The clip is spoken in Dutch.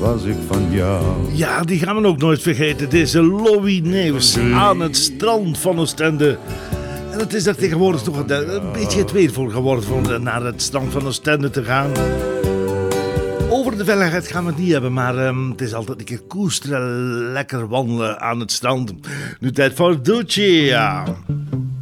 was ik van jou. Ja, die gaan we ook nooit vergeten. Deze Louis Neefs aan het strand van Oostende. En het is daar tegenwoordig toch een beetje het weer voor geworden om naar het strand van Oostende te gaan. Over de veiligheid gaan we het niet hebben, maar het is altijd een keer koesteren, lekker wandelen aan het strand. Nu tijd voor Ducci, ja.